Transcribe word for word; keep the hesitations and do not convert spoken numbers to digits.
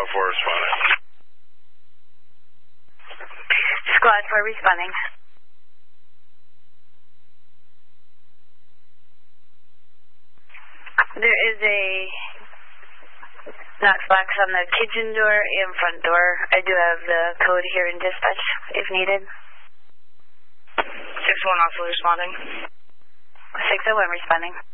Squad four responding. Squad four responding. There is a Knox box on the kitchen door and front door. I do have the code here in dispatch if needed. six one also responding. six oh one responding.